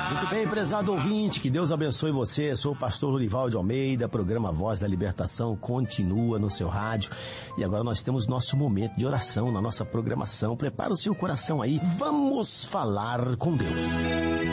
Muito bem, prezado ouvinte, que Deus abençoe você. Sou o pastor Lorival de Almeida, programa Voz da Libertação continua no seu rádio. E agora nós temos nosso momento de oração na nossa programação. Prepara o seu coração aí, vamos falar com Deus.